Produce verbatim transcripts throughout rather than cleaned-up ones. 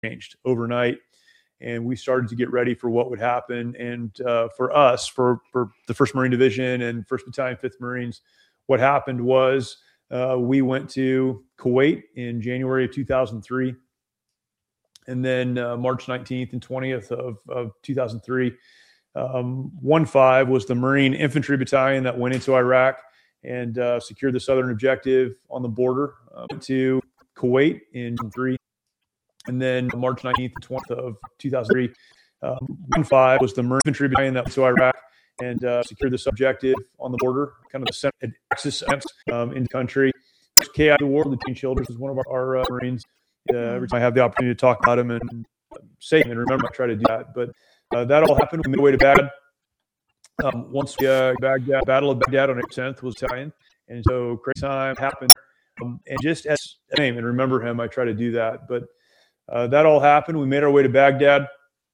changed overnight. And we started to get ready for what would happen. And uh, for us, for, for the first Marine Division and first Battalion, fifth Marines, what happened was uh, we went to Kuwait in January of two thousand three. And then uh, March nineteenth and twentieth of, of two thousand three, um, one five was the Marine Infantry Battalion that went into Iraq and uh, secured the southern objective on the border. Uh, went to Kuwait in three. And then March nineteenth and twentieth of two thousand three, um, one five was the Marine Infantry Battalion that went to Iraq and uh, secured the objective on the border, kind of the center axis um, in the country. K I the war, Lieutenant Childers was one of our, our uh, Marines. Uh, every time I have the opportunity to talk about him and say him and remember, I try to do that. But uh, that all happened. We made our way to Baghdad. Um, once we uh, Baghdad, Battle of Baghdad on April tenth was Italian, and so crazy time happened. Um, and just as name and remember him, I try to do that. But Uh, that all happened. We made our way to Baghdad.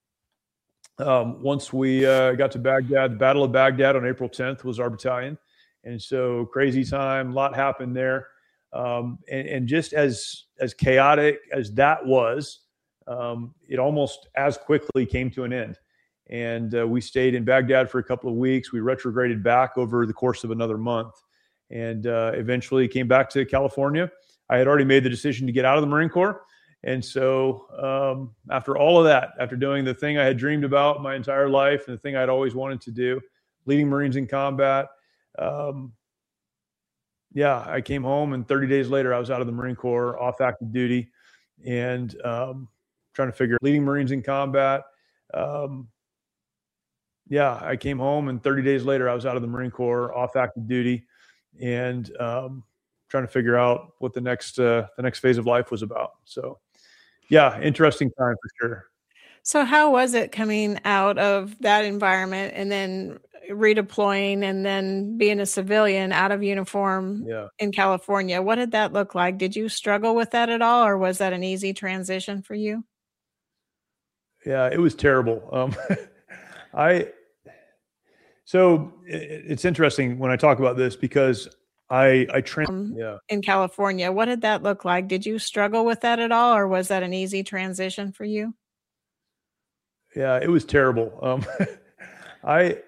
Um, once we uh, got to Baghdad, the Battle of Baghdad on April tenth was our battalion. And so crazy time, a lot happened there. Um, and, and just as, as chaotic as that was, um, it almost as quickly came to an end. And uh, we stayed in Baghdad for a couple of weeks. We retrograded back over the course of another month and uh, eventually came back to California. I had already made the decision to get out of the Marine Corps. And so um, after all of that, after doing the thing I had dreamed about my entire life and the thing I'd always wanted to do, leading Marines in combat, um, yeah, I came home and thirty days later, I was out of the Marine Corps, off active duty, and um, trying to figure leading Marines in combat. Um, yeah, I came home and thirty days later, I was out of the Marine Corps, off active duty, and um, trying to figure out what the next uh, the next phase of life was about. So. Yeah, interesting time for sure. So how was it coming out of that environment and then redeploying and then being a civilian out of uniform yeah. in California? What did that look like? Did you struggle with that at all, or was that an easy transition for you? Yeah, it was terrible. Um, I so it, it's interesting when I talk about this because I, I trans- um, yeah. in California. What did that look like? Did you struggle with that at all, or was that an easy transition for you? Yeah, it was terrible. Um, I,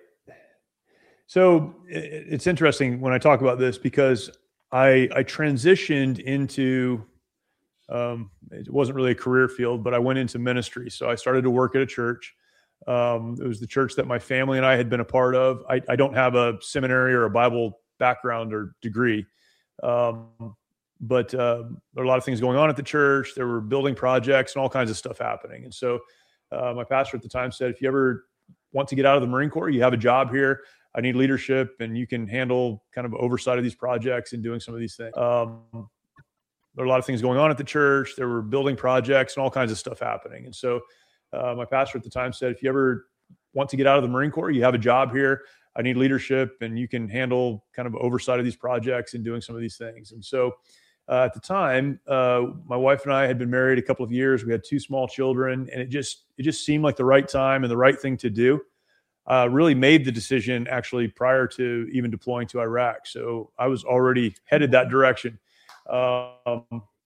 so it, it's interesting when I talk about this because I, I transitioned into, um, it wasn't really a career field, but I went into ministry. So I started to work at a church. Um, it was the church that my family and I had been a part of. I, I don't have a seminary or a Bible background or degree. Um, but uh, there were a lot of things going on at the church. There were building projects and all kinds of stuff happening. And so uh, my pastor at the time said, if you ever want to get out of the Marine Corps, you have a job here. I need leadership and you can handle kind of oversight of these projects and doing some of these things. Um, there were a lot of things going on at the church. There were building projects and all kinds of stuff happening. And so uh, my pastor at the time said, if you ever want to get out of the Marine Corps, you have a job here. I need leadership and you can handle kind of oversight of these projects and doing some of these things. And so uh, at the time, uh, my wife and I had been married a couple of years. We had two small children and it just, it just seemed like the right time and the right thing to do. Uh, really made the decision actually prior to even deploying to Iraq. So I was already headed that direction. Um,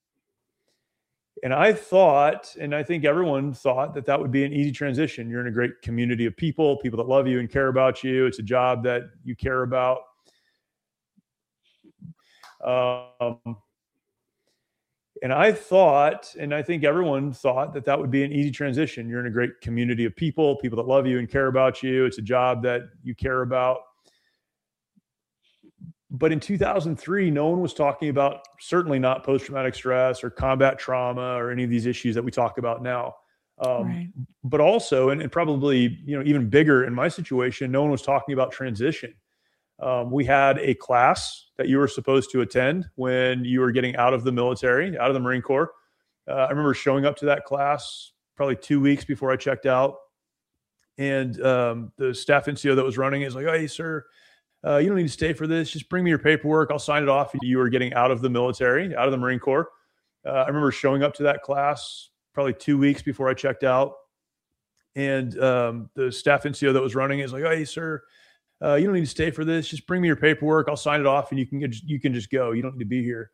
And I thought, and I think everyone thought that that would be an easy transition. You're in a great community of people, people that love you and care about you. It's a job that you care about. Um, and I thought, and I think everyone thought that that would be an easy transition. You're in a great community of people, people that love you and care about you. It's a job that you care about. But in two thousand three, no one was talking about, certainly not post-traumatic stress or combat trauma or any of these issues that we talk about now. Um, Right. But also, and, and probably, you know, even bigger in my situation, no one was talking about transition. Um, we had a class that you were supposed to attend when you were getting out of the military, out of the Marine Corps. Uh, I remember showing up to that class probably two weeks before I checked out. And um, the staff N C O that was running is like, hey, sir, Uh, you don't need to stay for this. Just bring me your paperwork. I'll sign it off. You were getting out of the military, out of the Marine Corps. Uh, I remember showing up to that class probably two weeks before I checked out. And um, the staff N C O that was running is like, hey, sir, uh, you don't need to stay for this. Just bring me your paperwork. I'll sign it off and you can, you can just go. You don't need to be here.